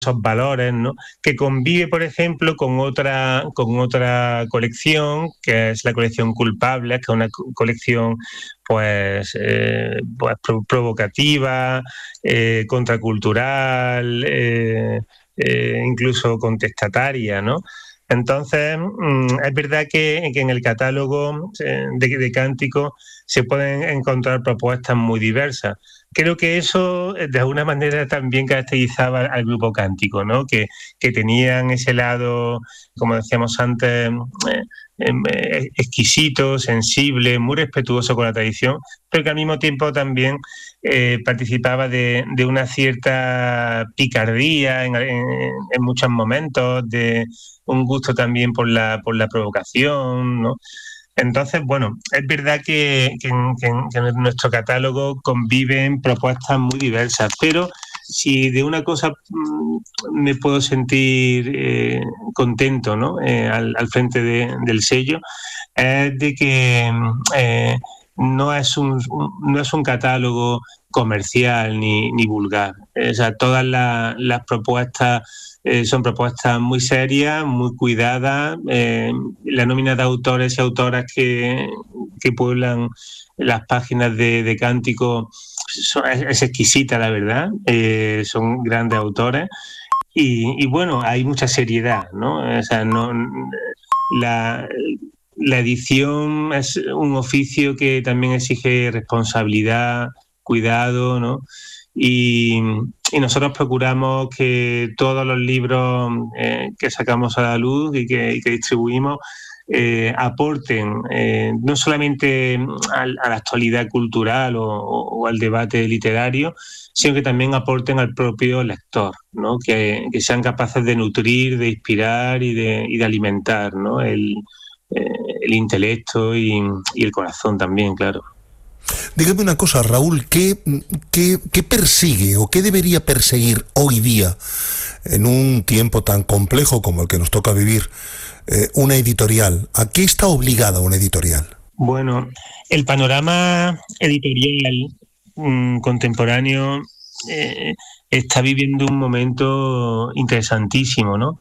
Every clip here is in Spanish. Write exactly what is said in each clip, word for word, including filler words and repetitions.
esos valores, ¿no? Que convive, por ejemplo, con otra, con otra colección, que es la colección Culpables, que es una co- colección pues, eh, pues pro- provocativa, eh, contracultural, eh, eh, incluso contestataria, ¿no? Entonces, mm, es verdad que, que en el catálogo eh, de, de Cántico se pueden encontrar propuestas muy diversas. Creo que eso eh, de alguna manera también caracterizaba al grupo Cántico, ¿no? Que, que tenían ese lado, como decíamos antes, eh, eh, exquisito, sensible, muy respetuoso con la tradición, pero que al mismo tiempo también eh, participaba de, de una cierta picardía en, en, en muchos momentos, de un gusto también por la, por la provocación, ¿no? Entonces, bueno, es verdad que, que, en, que en nuestro catálogo conviven propuestas muy diversas, pero si de una cosa mmm, me puedo sentir eh, contento, ¿no? Eh, al, al frente de, del sello, es de que eh, no, es un, no es un catálogo comercial ni, ni vulgar. O sea, todas la, las propuestas eh, son propuestas muy serias, muy cuidadas. Eh, la nómina de autores y autoras que, que pueblan las páginas de, de Cántico son, es, es exquisita, la verdad. Eh, son grandes autores. Y, y bueno, hay mucha seriedad, ¿no? O sea, no, la, la edición es un oficio que también exige responsabilidad, cuidado, ¿no? Y, y nosotros procuramos que todos los libros eh, que sacamos a la luz y que, y que distribuimos eh, aporten eh, no solamente al, a la actualidad cultural o, o, al debate literario, sino que también aporten al propio lector, ¿no? Que, que sean capaces de nutrir, de inspirar y de, y de alimentar, ¿no? el, eh, el intelecto y, y el corazón también, claro. Dígame una cosa, Raúl, ¿qué, qué, ¿qué persigue o qué debería perseguir hoy día, en un tiempo tan complejo como el que nos toca vivir, eh, una editorial? ¿A qué está obligada una editorial? Bueno, el panorama editorial mmm, contemporáneo eh, está viviendo un momento interesantísimo, ¿no?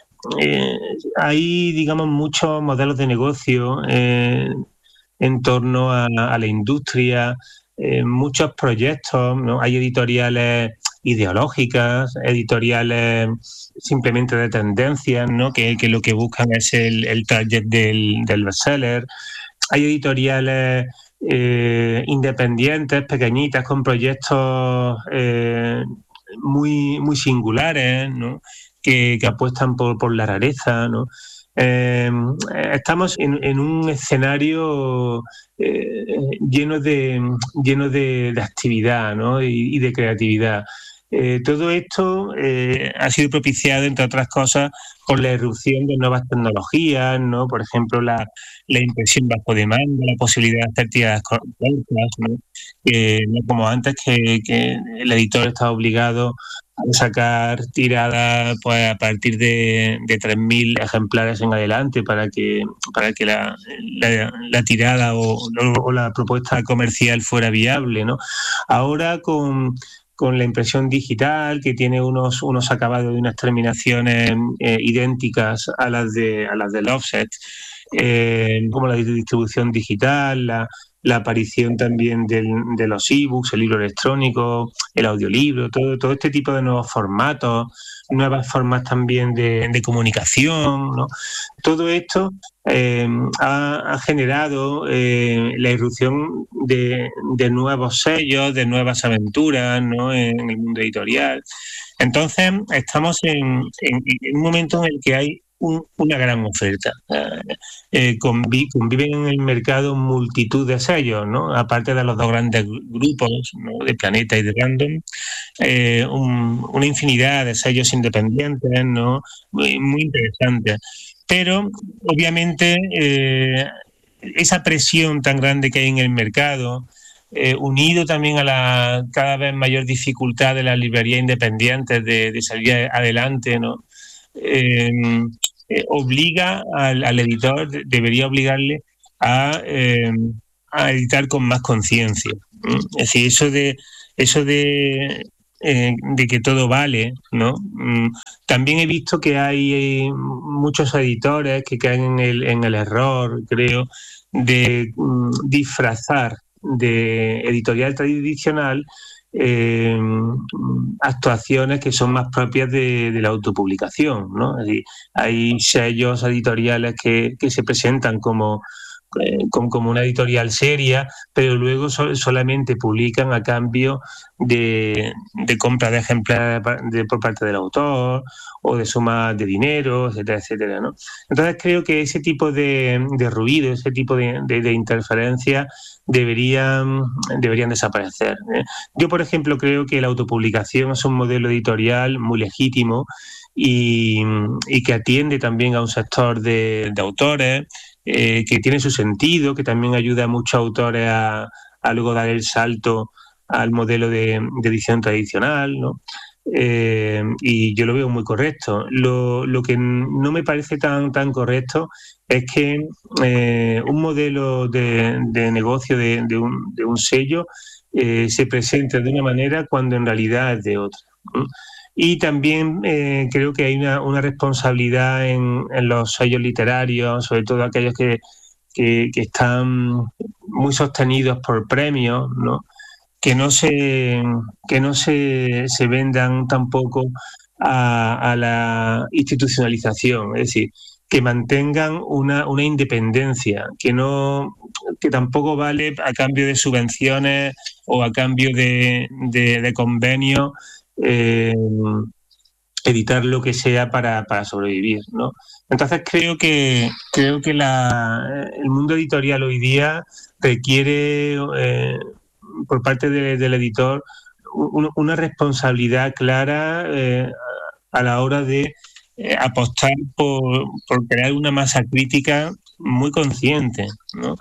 Eh, hay, digamos, muchos modelos de negocio eh, en torno a, a la industria, eh, muchos proyectos, ¿no? Hay editoriales ideológicas, editoriales simplemente de tendencias, ¿no? Que, que lo que buscan es el, el target del, del bestseller. Hay editoriales eh, independientes, pequeñitas, con proyectos eh, muy, muy singulares, ¿no? Que, que apuestan por, por la rareza, ¿no? Eh, estamos en, en un escenario eh, lleno de, lleno de, de actividad, ¿no? y, y de creatividad. Eh, todo esto eh, ha sido propiciado, entre otras cosas, por la irrupción de nuevas tecnologías, ¿no? Por ejemplo, la, la impresión bajo demanda, la posibilidad de hacer tiradas cortas, ¿no? Eh, no como antes, que, que el editor estaba obligado a sacar tiradas pues, a partir de, de tres mil ejemplares en adelante para que, para que la, la, la tirada o, o la propuesta comercial fuera viable, ¿no? Ahora con... con la impresión digital, que tiene unos, unos acabados y unas terminaciones eh, idénticas a las de a las del offset, eh, como la distribución digital, la, la aparición también del, de los ebooks, el libro electrónico, el audiolibro, todo, todo este tipo de nuevos formatos, nuevas formas también de, de comunicación, ¿no? Todo esto eh, ha, ha generado eh, la irrupción de, de nuevos sellos, de nuevas aventuras, ¿no? En, en el mundo editorial. Entonces, estamos en, en, en un momento en el que hay un, una gran oferta. Eh, convi, conviven en el mercado multitud de sellos, ¿no? Aparte de los dos grandes grupos, ¿no? De Planeta y de Random, eh, un, una infinidad de sellos independientes, ¿no? Muy, muy interesantes. Pero, obviamente, eh, esa presión tan grande que hay en el mercado, eh, unido también a la cada vez mayor dificultad de las librerías independientes de, de salir adelante, ¿no? Eh, eh, obliga al, al editor, debería obligarle a, eh, a editar con más conciencia. Es decir, eso de, eso de eh, de que todo vale, ¿no? Mm, también he visto que hay eh, muchos editores que caen en el, en el error, creo, de mm, disfrazar de editorial tradicional eh, actuaciones que son más propias de, de la autopublicación, ¿no? Es decir, hay sellos editoriales que, que se presentan como eh, como, como una editorial seria, pero luego so, solamente publican a cambio de, de compra de ejemplares de, por parte del autor o de sumas de dinero, etcétera, etcétera, ¿no? Entonces creo que ese tipo de, de ruido, ese tipo de, de, de interferencia deberían, deberían desaparecer, ¿eh? Yo, por ejemplo, creo que la autopublicación es un modelo editorial muy legítimo y, y que atiende también a un sector de, de autores, eh, que tiene su sentido, que también ayuda a muchos autores a, a luego dar el salto al modelo de, de edición tradicional, ¿no? Eh, y yo lo veo muy correcto. Lo, lo que no me parece tan, tan correcto es que eh, un modelo de, de negocio de, de, un, de un sello eh, se presente de una manera cuando en realidad es de otra, ¿no? Y también eh, creo que hay una, una responsabilidad en, en los sellos literarios, sobre todo aquellos que, que, que están muy sostenidos por premios, ¿no? Que no se, que no se, se vendan tampoco a, a la institucionalización, es decir, que mantengan una, una independencia, que no, que tampoco vale a cambio de subvenciones o a cambio de, de, de convenios, eh, editar lo que sea para, para sobrevivir, ¿no? Entonces creo que creo que la, el mundo editorial hoy día requiere eh, por parte de, del editor un, una responsabilidad clara eh, a la hora de eh, apostar por, por crear una masa crítica muy consciente, ¿no?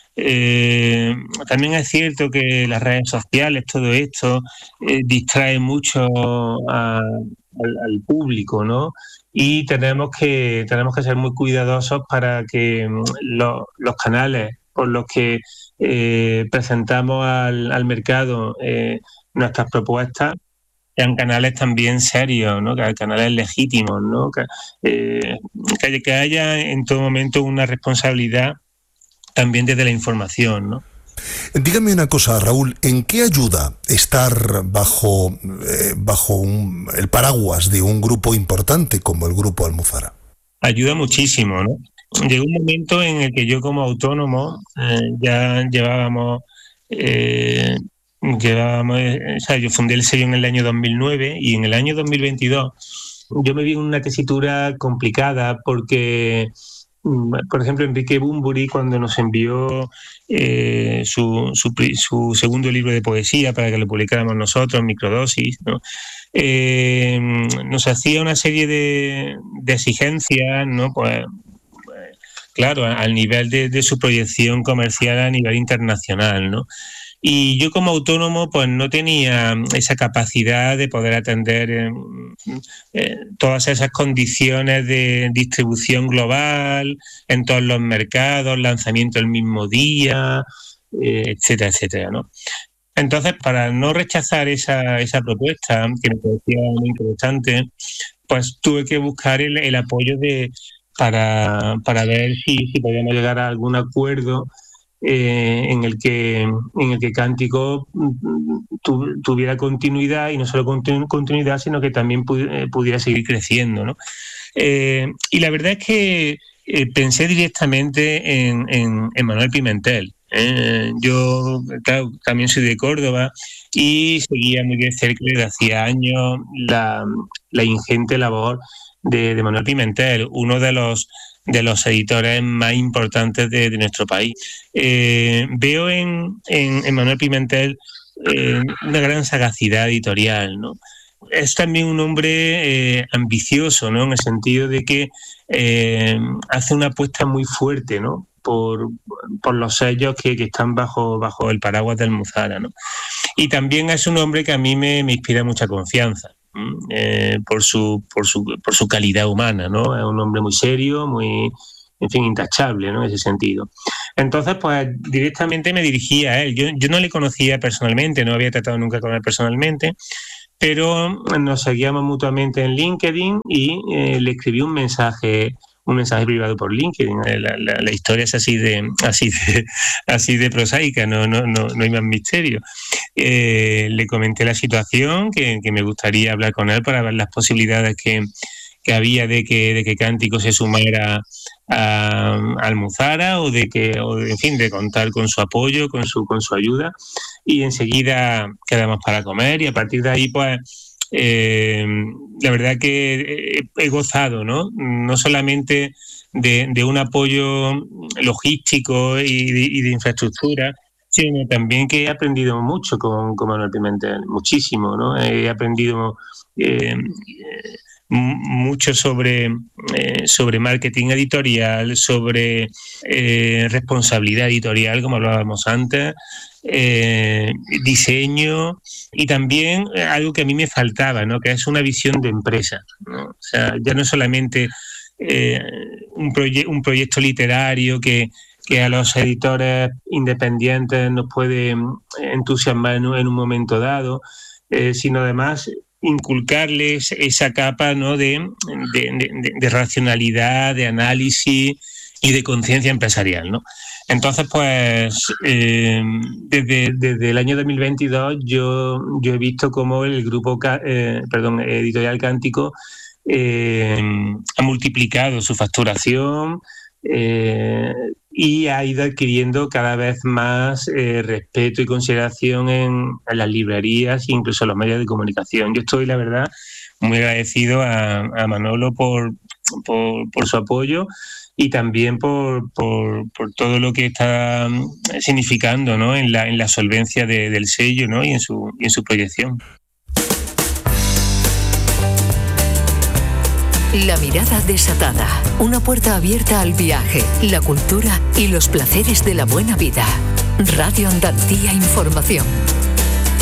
Eh, también es cierto que las redes sociales, todo esto, eh, distrae mucho a, al, al público, ¿no? Y tenemos que, tenemos que ser muy cuidadosos para que lo, los canales por los que eh, presentamos al, al mercado eh, nuestras propuestas sean canales también serios, ¿no? Que canales legítimos, ¿no? Que, eh, que, que haya en todo momento una responsabilidad también desde la información, ¿no? Dígame una cosa, Raúl, ¿en qué ayuda estar bajo, eh, bajo un, el paraguas de un grupo importante como el Grupo Almuzara? Ayuda muchísimo, ¿no? Llegó un momento en el que yo como autónomo eh, ya llevábamos, eh, llevábamos, o sea, yo fundé el sello en el año dos mil nueve y en el año dos mil veintidós yo me vi en una tesitura complicada porque, por ejemplo, Enrique Bunbury, cuando nos envió eh, su, su, su segundo libro de poesía para que lo publicáramos nosotros, Microdosis, ¿no? Eh, nos hacía una serie de, de exigencias, ¿no? Pues, claro, al nivel de, de su proyección comercial a nivel internacional, ¿no? Y yo como autónomo pues no tenía esa capacidad de poder atender eh, eh, todas esas condiciones de distribución global en todos los mercados, lanzamiento el mismo día, eh, etcétera, etcétera, ¿no? Entonces, para no rechazar esa, esa propuesta, que me parecía muy interesante, pues tuve que buscar el, el apoyo de para, para ver si, si podíamos llegar a algún acuerdo Eh, en el que en el que Cántico tu, tuviera continuidad, y no solo continu, continuidad, sino que también pu, eh, pudiera seguir creciendo, ¿no? Eh, y la verdad es que eh, pensé directamente en, en, en Manuel Pimentel. Eh, yo, claro, también soy de Córdoba y seguía muy de cerca desde hacía años la, la ingente labor de, de Manuel Pimentel, uno de los de los editores más importantes de, de nuestro país. Eh, veo en, en, en Manuel Pimentel eh, una gran sagacidad editorial, ¿no? Es también un hombre eh, ambicioso, ¿no? En el sentido de que eh, hace una apuesta muy fuerte, ¿no? Por, por los sellos que, que están bajo, bajo el paraguas del Almuzara, ¿no? Y también es un hombre que a mí me, me inspira mucha confianza. Eh, por su por su por su calidad humana, ¿no? Es un hombre muy serio, muy, en fin, intachable, ¿no? En ese sentido. Entonces, pues directamente me dirigí a él. Yo, yo no le conocía personalmente, no había tratado nunca con él personalmente, pero nos seguíamos mutuamente en LinkedIn y eh, le escribí un mensaje un mensaje privado por LinkedIn. La, la, la historia es así de así de así de prosaica, no no no, no hay más misterio. Eh, le comenté la situación, que, que me gustaría hablar con él para ver las posibilidades que, que había de que de que Cántico se sumara a, a Almuzara, o de que o de, en fin, de contar con su apoyo, con su con su ayuda, y enseguida quedamos para comer, y a partir de ahí pues Eh, la verdad que he, he gozado, ¿no? No solamente de, de un apoyo logístico y de, y de infraestructura, sino también que he aprendido mucho con, con Manuel Pimentel, muchísimo, ¿no? He aprendido eh, mucho sobre, eh, sobre marketing editorial, sobre eh, responsabilidad editorial, como hablábamos antes, eh, diseño, y también algo que a mí me faltaba, ¿no? Que es una visión de empresa, ¿no? O sea, ya no solamente eh, un, proye- un proyecto literario que, que a los editores independientes nos puede entusiasmar en un, en un momento dado, eh, sino además inculcarles esa capa, ¿no? de, de, de, de racionalidad, de análisis y de conciencia empresarial, ¿no? Entonces, pues, eh, desde, desde el año dos mil veintidós yo, yo he visto cómo el grupo, eh, perdón, Editorial Cántico eh, ha multiplicado su facturación eh, y ha ido adquiriendo cada vez más eh, respeto y consideración en, en las librerías e incluso en los medios de comunicación. Yo estoy, la verdad, muy agradecido a, a Manolo por, por, por su apoyo, y también por, por, por todo lo que está significando, ¿no? en, la, en la solvencia de, del sello, ¿no? y, en su, y en su proyección. La mirada desatada, una puerta abierta al viaje, la cultura y los placeres de la buena vida. Radio Andalucía Información.